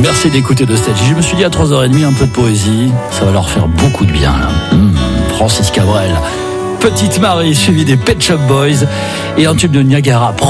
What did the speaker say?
Merci d'écouter Nostalgie. Je me suis dit à 3h30, un peu de poésie, ça va leur faire beaucoup de bien là. Francis Cabrel, Petite Marie, suivi des Pet Shop Boys et un tube de Niagara.